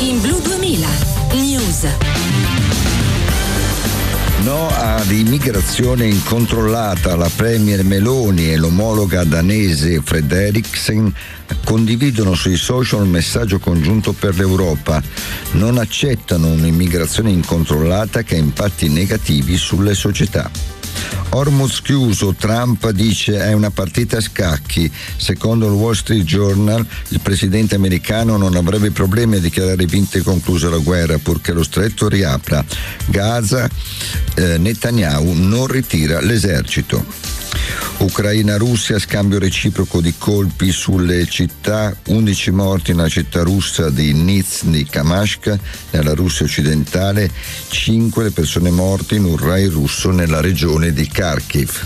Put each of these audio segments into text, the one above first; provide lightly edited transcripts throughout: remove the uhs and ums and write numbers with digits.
In Blu 2000 News. No ad immigrazione incontrollata. La premier Meloni e l'omologa danese Frederiksen condividono sui social un messaggio congiunto per l'Europa. Non accettano un'immigrazione incontrollata che ha impatti negativi sulle società. Hormuz chiuso, Trump dice è una partita a scacchi. Secondo il Wall Street Journal, il presidente americano non avrebbe problemi a dichiarare vinta e conclusa la guerra purché lo stretto riapra. Gaza, Netanyahu non ritira l'esercito. Ucraina-Russia, scambio reciproco di colpi sulle città, 11 morti nella città russa di Nizhny Kamashk nella Russia occidentale, 5 le persone morte in un raid russo nella regione di Kharkiv.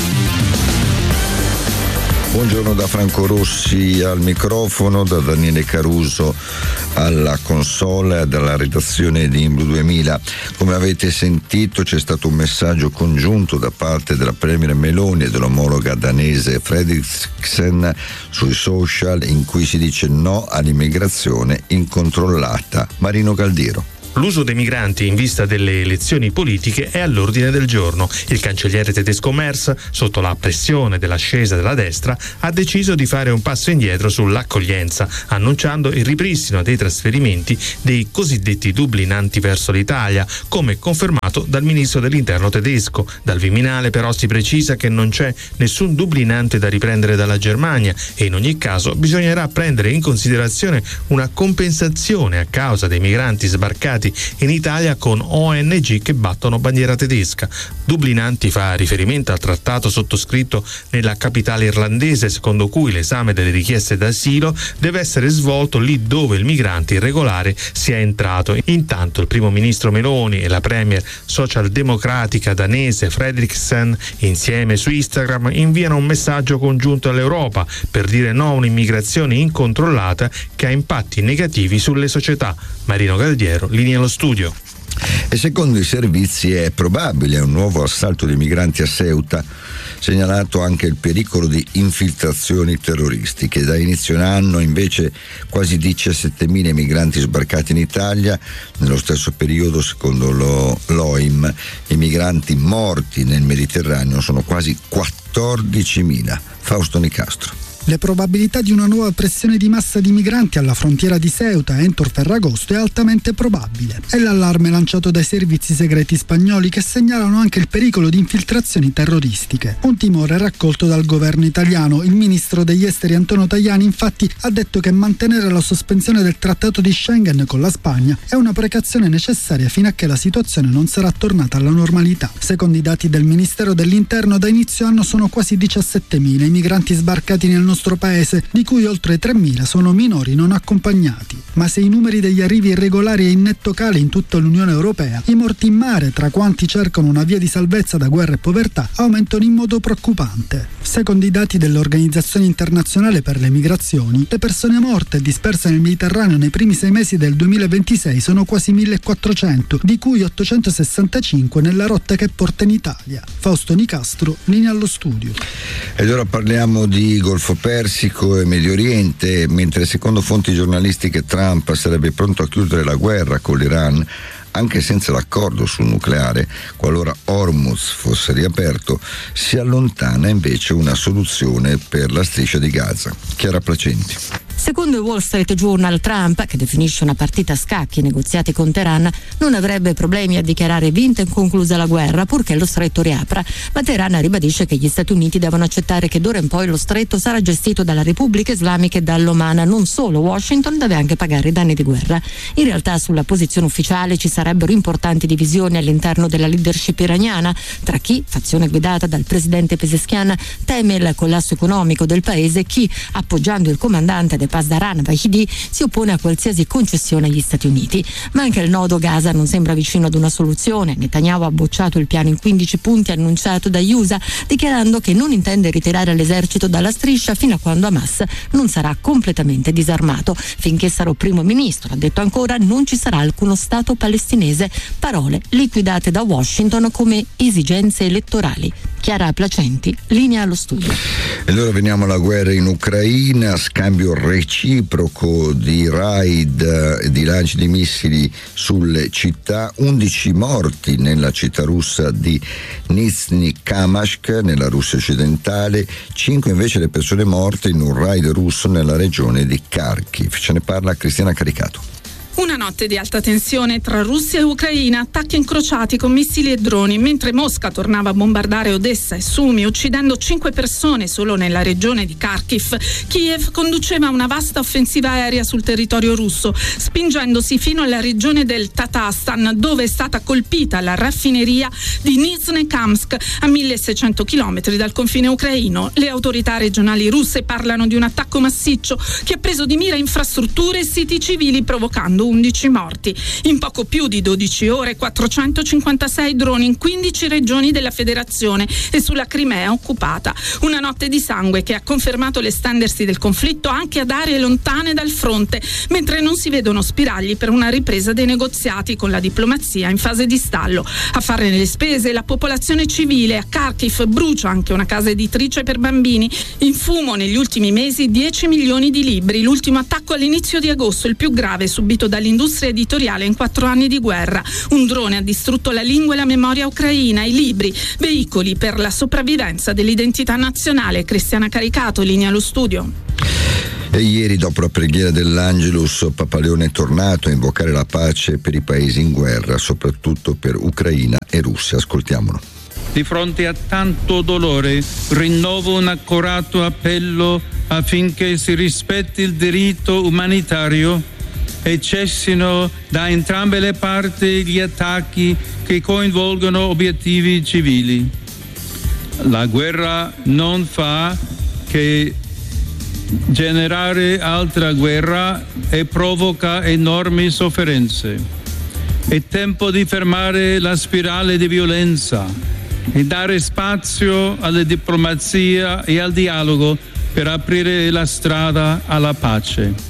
Buongiorno da Franco Rossi al microfono, da Daniele Caruso alla console e dalla redazione di In Blu 2000. Come avete sentito c'è stato un messaggio congiunto da parte della premier Meloni e dell'omologa danese Frederiksen sui social in cui si dice no all'immigrazione incontrollata. Marino Galdiero. L'uso dei migranti in vista delle elezioni politiche è all'ordine del giorno. Il cancelliere tedesco Merz, sotto la pressione dell'ascesa della destra, ha deciso di fare un passo indietro sull'accoglienza, annunciando il ripristino dei trasferimenti dei cosiddetti dublinanti verso l'Italia, come confermato dal ministro dell'Interno tedesco. Dal Viminale però si precisa che non c'è nessun dublinante da riprendere dalla Germania e in ogni caso bisognerà prendere in considerazione una compensazione a causa dei migranti sbarcati in Italia con ONG che battono bandiera tedesca. Dublinanti fa riferimento al trattato sottoscritto nella capitale irlandese, secondo cui l'esame delle richieste d'asilo deve essere svolto lì dove il migrante irregolare sia entrato. Intanto il primo ministro Meloni e la premier socialdemocratica danese Frederiksen insieme su Instagram inviano un messaggio congiunto all'Europa per dire no a un'immigrazione incontrollata che ha impatti negativi sulle società. Marino Galdiero, linea allo studio. E secondo i servizi è probabile un nuovo assalto di migranti a Ceuta, segnalato anche il pericolo di infiltrazioni terroristiche. Da inizio anno invece quasi 17.000 migranti sbarcati in Italia, nello stesso periodo secondo l'OIM i migranti morti nel Mediterraneo sono quasi 14.000. Fausto Nicastro. Le probabilità di una nuova pressione di massa di migranti alla frontiera di Ceuta entro Ferragosto è altamente probabile. È l'allarme lanciato dai servizi segreti spagnoli che segnalano anche il pericolo di infiltrazioni terroristiche. Un timore raccolto dal governo italiano. Il ministro degli esteri Antonio Tajani infatti ha detto che mantenere la sospensione del trattato di Schengen con la Spagna è una precauzione necessaria fino a che la situazione non sarà tornata alla normalità. Secondo i dati del Ministero dell'Interno, da inizio anno sono quasi 17.000 i migranti sbarcati nel nostro paese, di cui oltre 3.000 sono minori non accompagnati. Ma se i numeri degli arrivi irregolari è in netto calo in tutta l'Unione Europea, i morti in mare, tra quanti cercano una via di salvezza da guerra e povertà, aumentano in modo preoccupante. Secondo i dati dell'Organizzazione Internazionale per le Migrazioni, le persone morte e disperse nel Mediterraneo nei primi 6 mesi del 2026 sono quasi 1.400, di cui 865 nella rotta che porta in Italia. Fausto Nicastro, linea allo studio. Ed ora parliamo di Golfo Persico e Medio Oriente. Mentre secondo fonti giornalistiche Trump sarebbe pronto a chiudere la guerra con l'Iran anche senza l'accordo sul nucleare, qualora Hormuz fosse riaperto, si allontana invece una soluzione per la striscia di Gaza. Chiara Placenti. Secondo il Wall Street Journal, Trump, che definisce una partita a scacchi i negoziati con Teheran, non avrebbe problemi a dichiarare vinta e conclusa la guerra purché lo stretto riapra, ma Teheran ribadisce che gli Stati Uniti devono accettare che d'ora in poi lo stretto sarà gestito dalla Repubblica Islamica e dall'Oman. Non solo, Washington deve anche pagare i danni di guerra. In realtà sulla posizione ufficiale ci sarebbero importanti divisioni all'interno della leadership iraniana, tra chi, fazione guidata dal presidente Pezeshkian, teme il collasso economico del paese e chi, appoggiando il comandante Pasdaran Vahidi, si oppone a qualsiasi concessione agli Stati Uniti. Ma anche il nodo Gaza non sembra vicino ad una soluzione. Netanyahu ha bocciato il piano in 15 punti annunciato dagli USA, dichiarando che non intende ritirare l'esercito dalla striscia fino a quando Hamas non sarà completamente disarmato. Finché sarò primo ministro, ha detto ancora, non ci sarà alcuno Stato palestinese, parole liquidate da Washington come esigenze elettorali. Chiara Placenti, linea allo studio. E allora veniamo alla guerra in Ucraina, scambio reciproco di raid, di lanci di missili sulle città, 11 morti nella città russa di Nizhny Kamashk nella Russia occidentale, 5 invece le persone morte in un raid russo nella regione di Kharkiv. Ce ne parla Cristiana Caricato. Una notte di alta tensione tra Russia e Ucraina, attacchi incrociati con missili e droni, mentre Mosca tornava a bombardare Odessa e Sumi, uccidendo 5 persone solo nella regione di Kharkiv. Kiev conduceva una vasta offensiva aerea sul territorio russo, spingendosi fino alla regione del Tatarstan, dove è stata colpita la raffineria di Nizhnekamsk, a 1600 km dal confine ucraino. Le autorità regionali russe parlano di un attacco massiccio che ha preso di mira infrastrutture e siti civili, provocando 11 morti. In poco più di 12 ore 456 droni in 15 regioni della federazione e sulla Crimea occupata. Una notte di sangue che ha confermato l'estendersi del conflitto anche ad aree lontane dal fronte, mentre non si vedono spiragli per una ripresa dei negoziati con la diplomazia in fase di stallo. A farne le spese la popolazione civile. A Kharkiv brucia anche una casa editrice per bambini. In fumo negli ultimi mesi 10 milioni di libri. L'ultimo attacco all'inizio di agosto, il più grave subito dall'industria editoriale in 4 anni di guerra. Un drone ha distrutto la lingua e la memoria ucraina, i libri, veicoli per la sopravvivenza dell'identità nazionale. Cristiana Caricato, linea allo studio. E ieri, dopo la preghiera dell'Angelus, Papa Leone è tornato a invocare la pace per i paesi in guerra, soprattutto per Ucraina e Russia. Ascoltiamolo. Di fronte a tanto dolore, rinnovo un accorato appello affinché si rispetti il diritto umanitario e cessino da entrambe le parti gli attacchi che coinvolgono obiettivi civili. La guerra non fa che generare altra guerra e provoca enormi sofferenze. È tempo di fermare la spirale di violenza e dare spazio alla diplomazia e al dialogo per aprire la strada alla pace.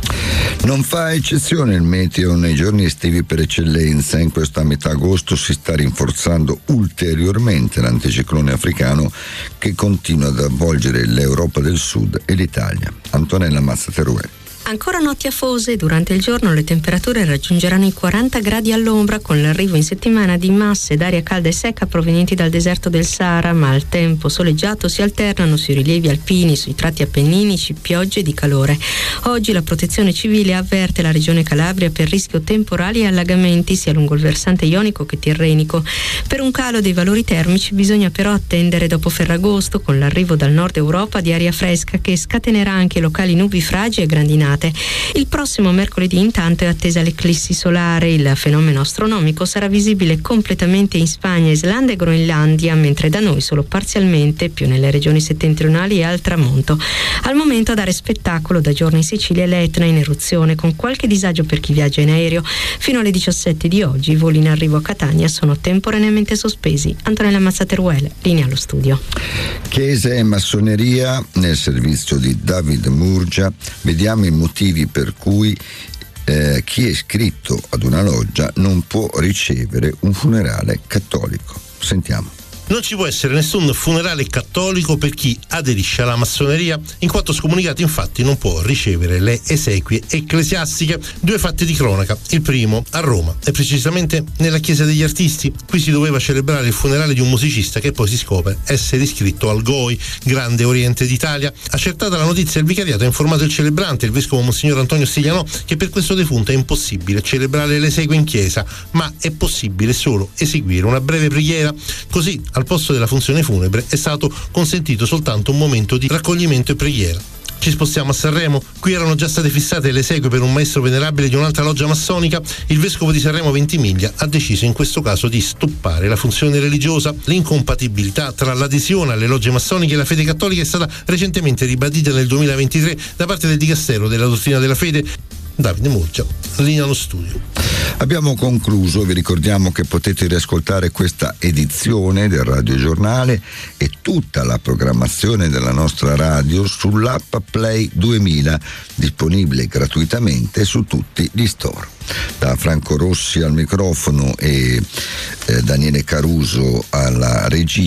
Non fa eccezione il meteo nei giorni estivi per eccellenza. In questa metà agosto si sta rinforzando ulteriormente l'anticiclone africano che continua ad avvolgere l'Europa del Sud e l'Italia. Antonella Mazzateruel. Ancora notti afose, durante il giorno le temperature raggiungeranno i 40 gradi all'ombra con l'arrivo in settimana di masse d'aria calda e secca provenienti dal deserto del Sahara, ma al tempo soleggiato si alternano sui rilievi alpini, sui tratti appenninici, piogge di calore. Oggi la Protezione Civile avverte la regione Calabria per rischio temporali e allagamenti sia lungo il versante ionico che tirrenico. Per un calo dei valori termici bisogna però attendere dopo Ferragosto, con l'arrivo dal nord Europa di aria fresca che scatenerà anche locali nubifragi e grandinate. Il prossimo mercoledì intanto è attesa l'eclissi solare. Il fenomeno astronomico sarà visibile completamente in Spagna, Islanda e Groenlandia, mentre da noi solo parzialmente, più nelle regioni settentrionali e al tramonto. Al momento a dare spettacolo da giorni in Sicilia è l'Etna in eruzione, con qualche disagio per chi viaggia in aereo. Fino alle 17 di oggi i voli in arrivo a Catania sono temporaneamente sospesi. Antonella Mazzateruel, linea allo studio. Chiesa e massoneria nel servizio di David Murgia. Vediamo i motivi per cui chi è iscritto ad una loggia non può ricevere un funerale cattolico. Sentiamo. Non ci può essere nessun funerale cattolico per chi aderisce alla massoneria, in quanto scomunicato infatti non può ricevere le esequie ecclesiastiche. 2 fatti di cronaca. Il primo a Roma, e precisamente nella Chiesa degli Artisti. Qui si doveva celebrare il funerale di un musicista che poi si scopre essere iscritto al GOI, Grande Oriente d'Italia. Accertata la notizia, il vicariato ha informato il celebrante, il vescovo Monsignor Antonio Stiglianò, che per questo defunto è impossibile celebrare le esequie in chiesa, ma è possibile solo eseguire una breve preghiera. Così, al posto della funzione funebre è stato consentito soltanto un momento di raccoglimento e preghiera. Ci spostiamo a Sanremo. Qui erano già state fissate le esequie per un maestro venerabile di un'altra loggia massonica. Il vescovo di Sanremo Ventimiglia ha deciso in questo caso di stoppare la funzione religiosa. L'incompatibilità tra l'adesione alle logge massoniche e la fede cattolica è stata recentemente ribadita nel 2023 da parte del Dicastero della Dottrina della Fede. Davide Murgia, linea allo studio. Abbiamo concluso, vi ricordiamo che potete riascoltare questa edizione del Radio Giornale e tutta la programmazione della nostra radio sull'app Play 2000, disponibile gratuitamente su tutti gli store. Da Franco Rossi al microfono e Daniele Caruso alla regia,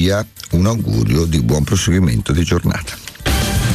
un augurio di buon proseguimento di giornata.